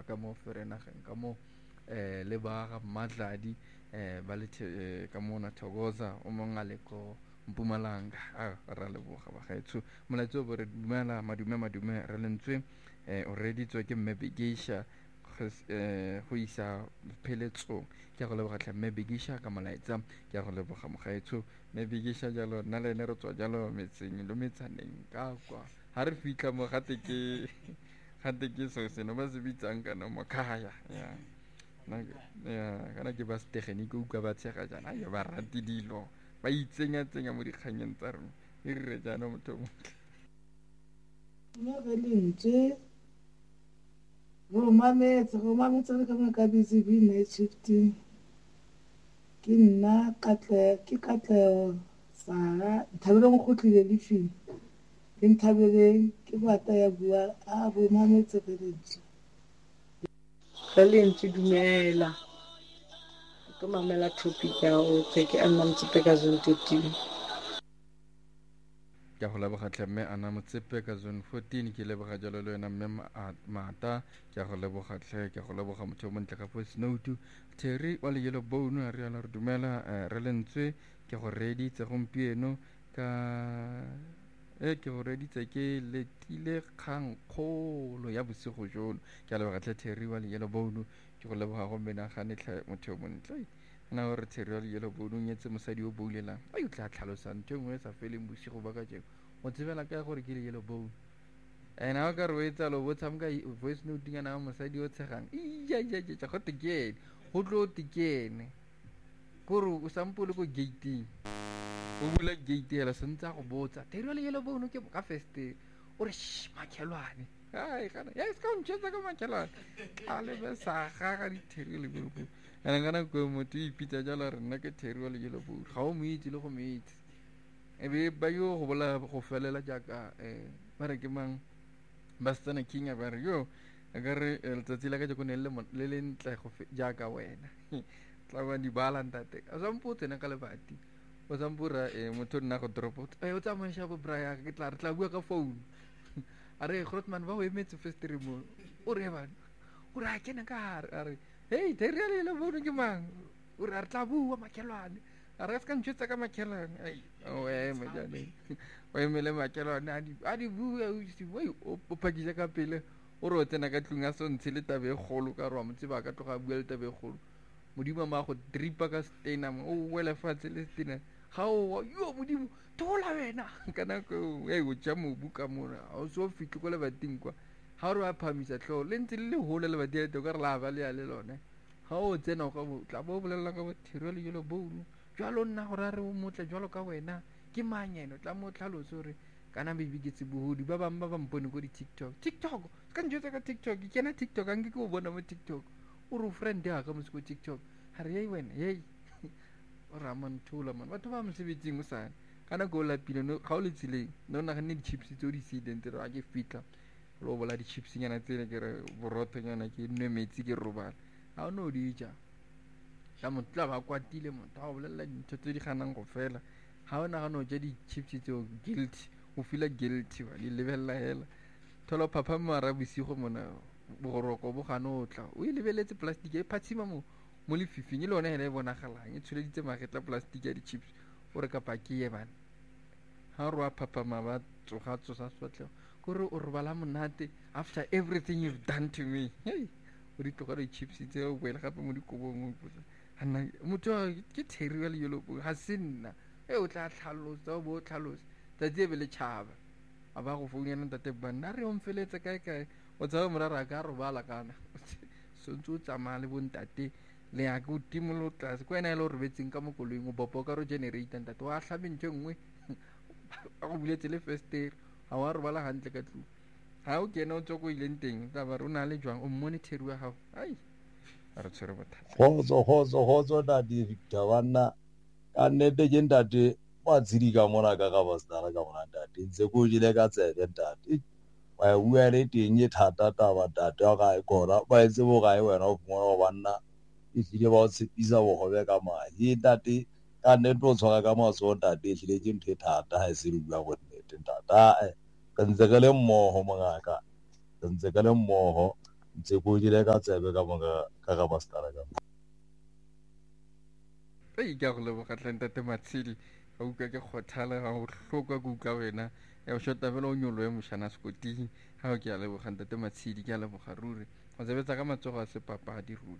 ka mo Ferenageng ka mo le ba ga Madladi ba le ka mona Thokoza o mongwe a le ko Mpumalanga ra leboga ba gaetsho molaetso bo re dumela madume re lentswe o reditswe ke Mme Bigisha go isa pheletsong ke go leboga tlha Mme Bigisha ka molaetsa ke go leboga mogaetsho Mme Bigisha jalo nna le ene re tswa jalo metseng le metsaneng ka kwa ha re fitlha mo gate ke so seno ba se bitsang kana mo khaya kana ke ba setegeniki o ka ba tshega jana ya ba rati dilo ba itsenya mo dikganyeng tsa rona e re jana motho motle mo ga lentse go mametse re ka mo ka busy night shifting ke nna Katlego Sara Thabeleng go tlile le file ke Thabeleng ke bata ya bua a bo mametse re lentse dumela ke mamela topic ya o ke a Motsepe ka zone 13 ke go leboga tlhemme ana Motsepe ka zone 14 ke leboga jalo le wena mme Mata ke go leboga tlhe ke go leboga motho mo ntle ka voice note Terry wa le yellow bone a re ala re dumela re lentswe ke go reditse gompieno ka ke go reditse ke letile kgang kgolo ya bosigo jono ke a leboga tlhe Terry wa le yellow bone ke go leboga go menagane tlhe motho mo ntle na gore Terry wa le yellow bone o nyetse mosadi o boulelang a yo tla tlhalosang ntho engwe e sa feleng bosigo ba ka jeko o tsebela ka gore ke le yellow bone ene ga ka re o etsa lo botsa mo ka voice note ngana wa mosadi o tshegang ja go tekene go tlo tekene gore o sampole ko gating o bula gate hela sentse go botsa Terry wa le yellow bone ke ka feste o re makhelwane ai kana ya ska o ntšhetsa ka makhelwane a le be sa ga di Terry le go ene kana go motho ipitsa jalo re nna ke Terry wa le yellow bone ga o moitse le go moitse e be ba yo go bola go felela jaaka ba re ke mang ba Setswana King ba re yo ka re letsatsi la ka go ne le ntle go jaaka wena tla ba di bala ntate a sampo tsena ka lebati o sampura motho nna go drop o tsamaya sha bo braya ke tla re tla bua ka phone a re Grootman ba o emetse festival mo o re ba o re a kena ka a re hey Terry le bone ke mang o re a tla bua makelwane a re ska ntšhetsa ka makelwane ai o eme jane o emele makelwane a di bua o phakisa ka pele o re o tsena ka tlung a sontshe le tabe e kgolo ka re wa motseba ka tloga bua le tabe e kgolo modimo ma go dripa ka stena o wele fatshe le stena ga o yo modimo thola wena kana go o tja mobu ka mona o so fitlhe go le bating kwa ga re ba phamisa tlho le ntse le hole le badile ka re la ba le ya le lone ga o tsena go bo tla bo bolela ka bo Terry le yelo bounu jalo nna go ra re o motle jalo ka wena ke manyeno tla mo tlhaloso re kana bibi ke tsebohudi ba bang ba mpone go di TikTok ka njotsa ka TikTok ke na TikTok ange ke o bona mo TikTok o re friend ya ka mo se ko TikTok ha re yei wena yei o Raman thola man batho ba mosebetsing o sana kana go la pile no ga o le tsileng no na gane di chips tse o di sideng tse a ke fitla lo bola di chips nyana tsene ke re borotho nyana ke nne metsi ke robala ha o no di ja ka motla ba kwatile motho a bolela dintho tse di ganang go fela ha o nagana o ja di chips tse o guilty o feel guilty wa di lebella hela thola papa mara bosigo mona bogoroko bo gane o tla o lebeletse plastic e phatsima mo le fifing le one hele e bonagalang e tsholeditse magetla plastic ya di chips o re ka paki ye bana ha re wa papa ma ba tsoga tsosa swatlego gore o robala monate after everything you've done to me hey o di tloga di chips tse o boela gape mo dikobong ana motho ke Terry wa le yelo ga se nna o tla tlhalosa o bo tlhalosa tsa be le tšhaba a ba go founela ntate banna re o mfeletse kae o tsaba morara ka robala kana sontse o tsamaya le bontate le ya go timolo tlase ko ena ile o rebetseng ka mokoloing o bopo ka ro generator ntate wa hlabe ntse nngwe a go buletse le fester ha wa robala hantle ka tlu ha o kena o tsoko ileng teng tla ba rona le jwang o monitor wa gago ai a re tshwere bothata Kgotso ntate Victor banna ka nnete ke ntate wa tshedi ka mona ka Bastara ka mona ntate ntse ko jile ka tsebe ntate wa bua le teng e thata taba ntate wa ga e kora ba etse bo gae wena o fumana go banna e tlile ba o tshepisa bogobe ka mae ntate ka nnete o tshwara ka matsogo ntate e tlile ke ntho e thata ga e se re bua go nnete ntate re ntse re le mmogo mongaka re ntse ke le mmogo ntse ko jile ka tsebe ka moka ka ga bastara ka ke a go leboga ntate Matshidi ga utlwa ke kgothala ga go hlokwa ke utlwa wena o shota fela o nyoloe mošana sekoting ga o ke a leboga ntate Matshidi ke a leboga ruri go sebetsa ka matsogo a sepapadi ruri.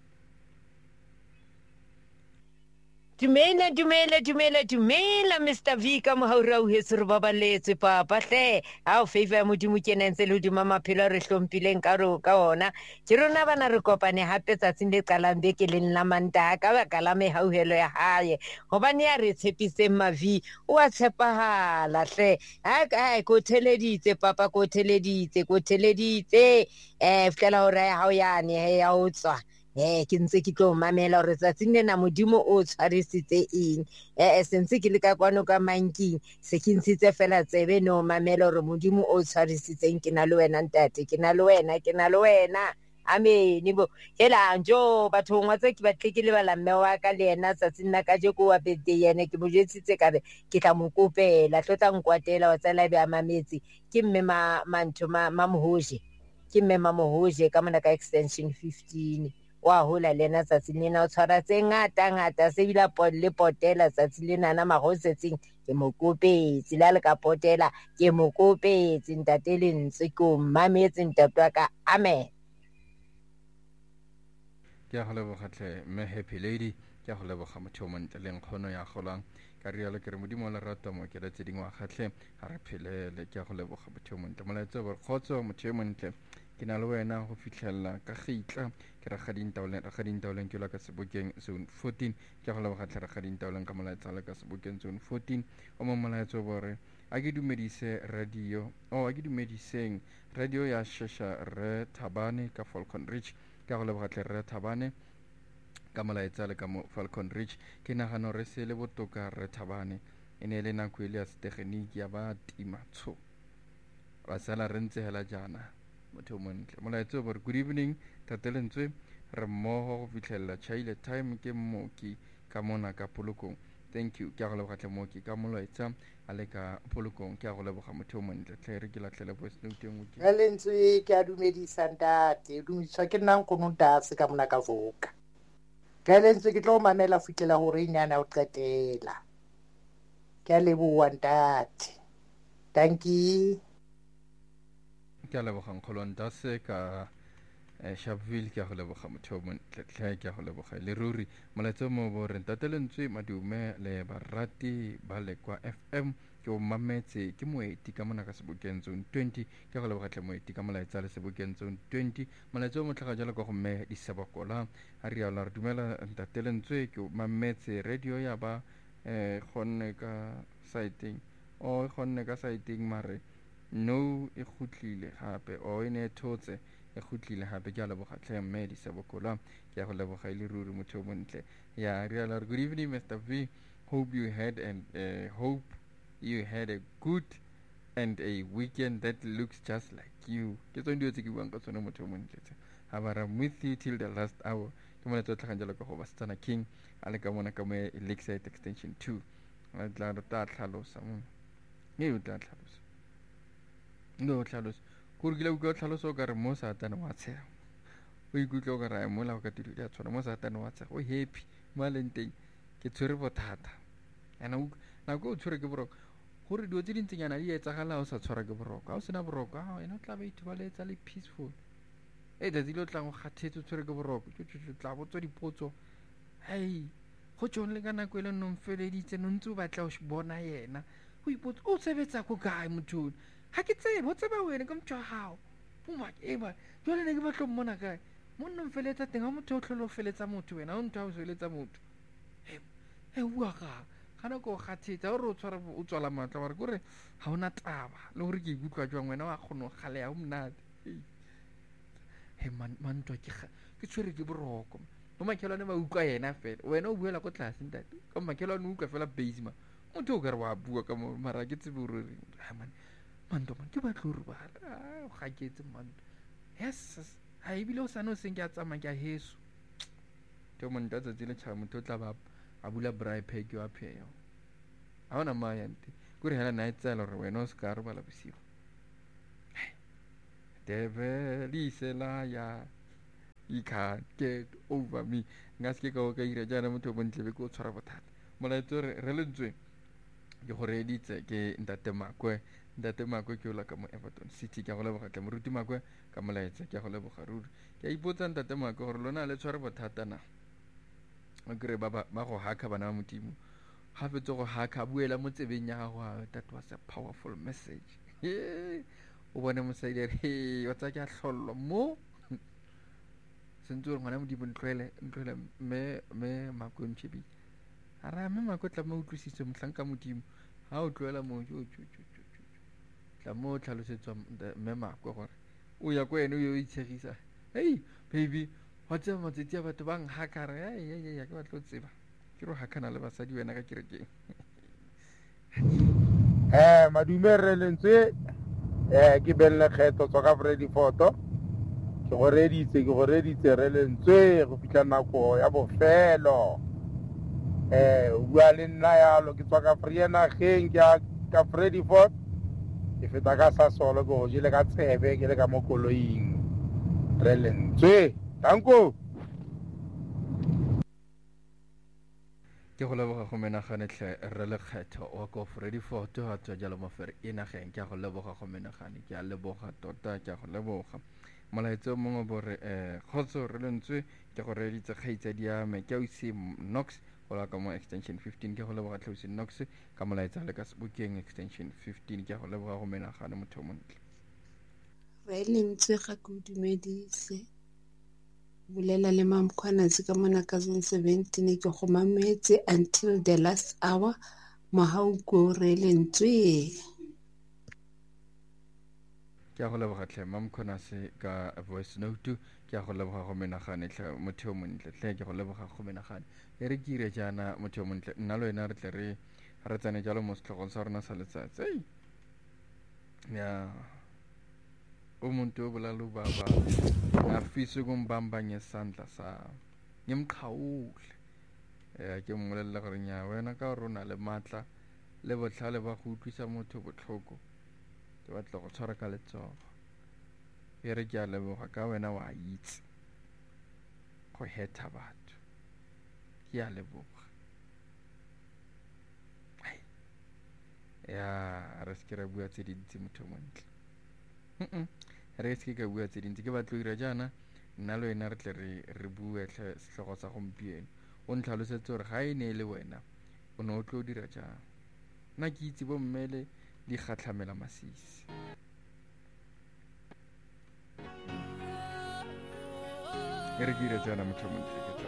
Dumela Mr. V ka mohaura o hetso re babaletse papa hle a o favor ya modimo ke nentse le hodima maphelo re hlompileng ka ona ke rona bana re kopane hape tsatsing le qalang beke leng la Mantaha ka baka la mehauhelo ya hae hobane ya re tshepiseng Mavi o a tshepahala hle ko theleditse papa ko theleditse fihlela hore ya hao yane ya o tswa ke ntse ke tlo mamela hore tsatsing lena modimo o tshwarisitse eng sentse ke le ka kwano ka manking se ke ntshitse fela tsebe no mamela hore modimo o tshwarisitseng ke na le wena ntate ke na le wena amen bo hela njo batho ngwa tse ke batle ke lebala mme wa ka le yena tsatsing la ka je ko wa birthday yene ke mo jetsitse ka re ke tla mo kopela tlotla nkwatela wa tsela be a mametse ke mme mantho ma mohoje ke mme ma mohoje ka mona ka extension 15 wa hola le yena tsatsing lena o tshwara tse ngata se bila le potela tsatsing lena na magosetseng ke mo kopetse la le ka potela ke mo kopetse ntate le ntse ko mametse ntate wa ka amen. Ke a go leboga tle mme happy lady ke a go leboga motho o montle leng kgono ya golang ka rialo ke re modimo le rata mo ke tse dingwe gatlhe ga re phelele ke a go leboga motho o montle molaetso bore kgotso motho o montle ke na le wena go fitlhelela ka gitla ke ra ga dintaoleng ke la ka sebokeng zone 14 ke a go leboga tle ra ga dintaoleng ka molaetsa le ka sebokeng zone 14 o mo molaetso bore a ke dumediseng radio ya shesha re Thabane ka Falcon Ridge ke a go leboga tle re Thabane ka molaetsa le ka mo Falcon Ridge ke nagana re se le botoka re Thabane e ne le nako ile ya setegeniki ya ba timatsho ba sala re ntse hela jana motho montle molaetsa bore good evening tatelentswe re mmogo go fitlhelela chaile time ke mmoki ka mona ka polokong thank you ke a go leboga tle mooki ka molaetsa a le ka polokong ke a go leboga motho montle tle re ke latlhele voice note engwe ka lentswe ke a dumedisa ntate dumediswa ke nna nkgono Ntase ka mona ka Voka ka lentswe ke tlo mamela fitlela hore inyana o qetela ke a leboha ntate thank you ke a leboga nkgolo Ntase ka Sharpeville ke a go leboga motho montle tle ke a go leboga le ruri molaetsa mo bo re ntatelentswe madume le barati ba le kwa FM ke o mametse ke moeti ka mona ka sebokeng zone 20 ke go leboga tle moeti ka molaetsa le sebokeng zone 20 molaetsa o motlhaga jalo ka go mme disabakola a rialo re dumela ntatelentswe ke o mametse radio ya ba gonne ka saeteng mare no e khutlile gape o e ne thotse e khutlile gape ke a leboga tlhe mme disabokola ke a go leboga ile ruri motho montle ya rialo good evening Mr. V hope you had a good and a weekend that looks just like you ke tsone dio tse ke buang ka tsone motho montle I'm with you till the last hour ke mona tlo tlhagang jalo ka go Basetsana King a le ka mona ka mo Lakeside extension 2 a tla re ta tlhalosa mo o tla tlhalosa no tlhalosa gore ke le utlwa tlhaloso ka re mo Satane wa tshega o ikutlwa o ka re mo la ka tiro ya tshwana mo Satane wa tshega o happy mo leng teng ke tshwere bothata ana nako o tshwere ke boroko gore dio tse dintsenyana di etsagala o sa tshwara ke boroko ga o sena boroko ena o tla ba ithobaletsa le peaceful tsatsi le o tlang o kgathetse o tshwere ke boroko tla botswa dipotso hei go tšone le ka nako e le nno mfeleditse no ntse o batla o bona yena o ipotsa o sebetsa ko kae mothone ga ke tsebe o tseba wena ka motho wa gago jale ne ke batlo mmona kae mo nno mfeletsa teng ga motho o tlhole o feletsa motho wena o ntho a o feletsa motho bua gago ga nako o kgathetsa gore o tshwara o tswala maatla gore kore ga ona taba le gore ke ikutlwa jwang wena wa kgone go gale ya o monate mantwa ke tshwere ke boroko mo makhelwane ba utlwa yena fela wena o buela ko tlase ntate ka makhelwane o utlwa fela basema motho o ka re wa bua ka mara ke tsebe gore manto ke batlo gore ba ga ke etse manto yes ha ebile o sane o seng ke a tsamaya ke a heso te mo nta tsatsi le tšhaba motho o tla ba a bula braai pheke wa pheyo ga ona mayante kore hela na e tseela gore wena o se ka re bala bosigo devil is a liar, he can't get over me. Nka se ke ka o ka ira jaana motho o bontle be ke o tshwara bothata. Molaetso re lentswe ke go reeditse ke ntate Makwe. Ntate Makwe ke o la ka mo Everton City, ke a go leboga tle moruti Makwe ka molaetsa, ke a go leboga ruri. Ke a ipotsa ntate Makwe gore lona le tshware bothata na o kry ba go haka bana ba modimo, ga fetse go haka buela mo tsebeng ya gago. That was a powerful message. O bone mosadi a re wa tsa ke a tlhollwa mo sentse gore ngwana modimo ntlhoele me Makwe ntšhebile a re ame Makwe tla mo utlwisitse motlhanka modimo ga o tloela mo tla mo o tlhalosetswa mme Makwe gore o ya ko ene o yo itshegisa. Hei baby wa tseba matsatsi a batho ba nghaka re ya ke batlo tseba ke ro hakana le basadi wena ka kerekeng. Madume re lentswe ke belle kgetho tswa ka Freddy Photo. Ke go reditse re lentswe go fitlha nako ya bofelo. Bua le nna yalo ke tswa ka Vereeniging ka Freddy Photo. Ke feta ka Sasolo ke go jele ka tsebe ke le ka mo koloing. Re lentswe tanko. Ke go leboga go menagane tle re lekgetho wa ko Freddy Photo a tswa jalo mo Vereeniging. Ke a go leboga go menagane, ke a leboga tota, ke a go leboga. Molaetso mongwe bore kgotso re lentswe ke go reeditse kgaitsadi ya me ke ausi Knox go la ka mo extension 15. Ke go leboga tlhausi Knox ka molaetsa le ka Sebokeng extension 15. Ke go leboga go menagane motho montle. Re lentswe ga ke dumedise bolela le Mamkhwanatse ka mona ka zone 17 ke go mametse until the last hour mohauko re lentswe. Ke a go leboga tle Mamkhwanatse ka voice note. Ke a go leboga go menagane tle motho montle tle, ke go leboga go menagane e re kire jaana motho montle nna le wena re tle re tsane jalo mo setlhogong sa rona sa letsatsi. Ya umuntu obulala ubaba afise ukumbamba ngesandla sa ngimqhawule. Ke mmolelela gore nya wena ka gore o na le maatla le botlhale ba go utlwisa motho botlhoko, ke batla go tshwara ka letsogo. E re ke a leboga ka wena wa itse go hetha batho, ke a leboga. Ya re se ke re bua tse dintsi motho montle, re se ke ka bua tse dintsi. Ke batlo ira jaana nna le wena re tle re bue setlhogo sa gompieno. O ntlhalosetse gore ga e ne e le wena o ne o tlo dira jang. Nna ke itse bo mmele di kgatlhamela masisi. E re ke ira jaana motho montle.